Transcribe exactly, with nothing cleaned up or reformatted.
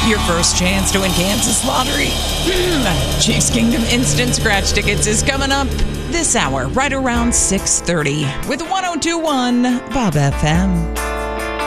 Your first chance to win Kansas Lottery. Chiefs Kingdom Instant Scratch Tickets is coming up this hour, right around six thirty, with one oh two point one Bob F M.